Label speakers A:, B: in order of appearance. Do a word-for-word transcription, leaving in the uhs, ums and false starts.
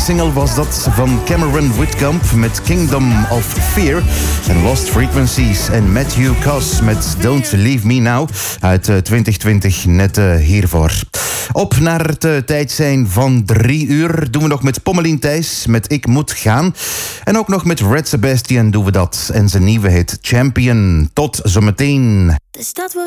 A: single was dat van Cameron Whitcomb met Kingdom of Fear. En Lost Frequencies en Matthew Koss met Don't Leave Me Now uit uh, twintig twintig, net uh, hiervoor. Op naar het uh, tijd zijn van drie uur doen we nog met Pommelien Thijs met Ik Moet Gaan. En ook nog met Red Sebastian doen we dat. En zijn nieuwe hit Champion. Tot zometeen.
B: De stad waar